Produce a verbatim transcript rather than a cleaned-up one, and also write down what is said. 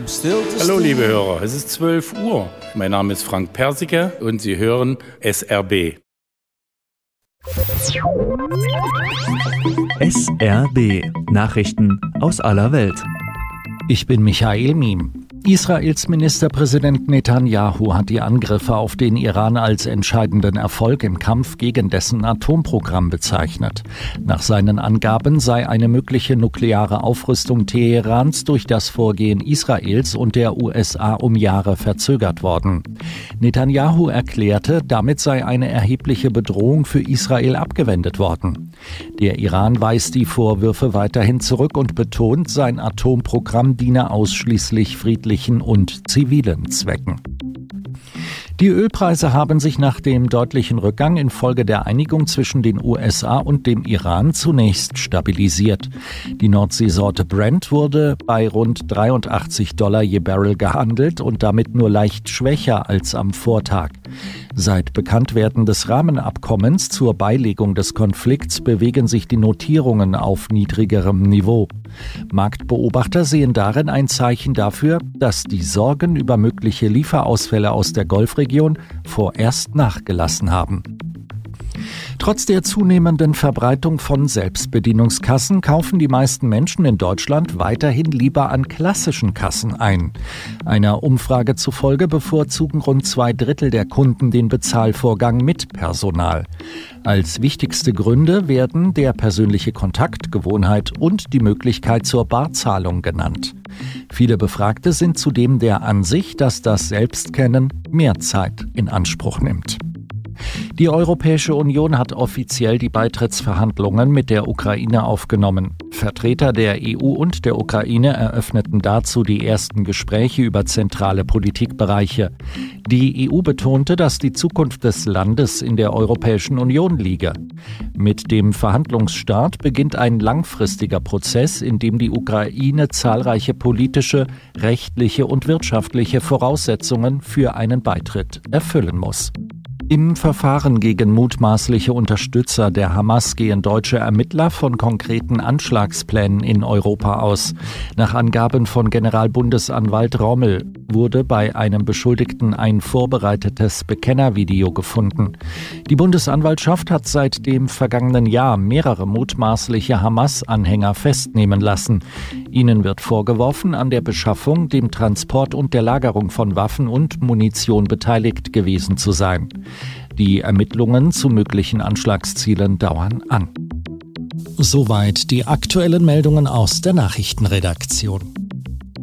Hallo liebe Hörer, es ist zwölf Uhr. Mein Name ist Frank Persicke und Sie hören S R B. S R B. Nachrichten aus aller Welt. Ich bin Michael Miem. Israels Ministerpräsident Netanyahu hat die Angriffe auf den Iran als entscheidenden Erfolg im Kampf gegen dessen Atomprogramm bezeichnet. Nach seinen Angaben sei eine mögliche nukleare Aufrüstung Teherans durch das Vorgehen Israels und der U S A um Jahre verzögert worden. Netanyahu erklärte, damit sei eine erhebliche Bedrohung für Israel abgewendet worden. Der Iran weist die Vorwürfe weiterhin zurück und betont, sein Atomprogramm diene ausschließlich friedlichen und zivilen Zwecken. Die Ölpreise haben sich nach dem deutlichen Rückgang infolge der Einigung zwischen den U S A und dem Iran zunächst stabilisiert. Die Nordseesorte Brent wurde bei rund dreiundachtzig Dollar je Barrel gehandelt und damit nur leicht schwächer als am Vortag. Seit Bekanntwerden des Rahmenabkommens zur Beilegung des Konflikts bewegen sich die Notierungen auf niedrigerem Niveau. Marktbeobachter sehen darin ein Zeichen dafür, dass die Sorgen über mögliche Lieferausfälle aus der Golfregion vorerst nachgelassen haben. Trotz der zunehmenden Verbreitung von Selbstbedienungskassen kaufen die meisten Menschen in Deutschland weiterhin lieber an klassischen Kassen ein. Einer Umfrage zufolge bevorzugen rund zwei Drittel der Kunden den Bezahlvorgang mit Personal. Als wichtigste Gründe werden der persönliche Kontakt, Gewohnheit und die Möglichkeit zur Barzahlung genannt. Viele Befragte sind zudem der Ansicht, dass das Selbstkennen mehr Zeit in Anspruch nimmt. Die Europäische Union hat offiziell die Beitrittsverhandlungen mit der Ukraine aufgenommen. Vertreter der E U und der Ukraine eröffneten dazu die ersten Gespräche über zentrale Politikbereiche. Die E U betonte, dass die Zukunft des Landes in der Europäischen Union liege. Mit dem Verhandlungsstart beginnt ein langfristiger Prozess, in dem die Ukraine zahlreiche politische, rechtliche und wirtschaftliche Voraussetzungen für einen Beitritt erfüllen muss. Im Verfahren gegen mutmaßliche Unterstützer der Hamas gehen deutsche Ermittler von konkreten Anschlagsplänen in Europa aus. Nach Angaben von Generalbundesanwalt Rommel wurde bei einem Beschuldigten ein vorbereitetes Bekennervideo gefunden. Die Bundesanwaltschaft hat seit dem vergangenen Jahr mehrere mutmaßliche Hamas-Anhänger festnehmen lassen. Ihnen wird vorgeworfen, an der Beschaffung, dem Transport und der Lagerung von Waffen und Munition beteiligt gewesen zu sein. Die Ermittlungen zu möglichen Anschlagszielen dauern an. Soweit die aktuellen Meldungen aus der Nachrichtenredaktion.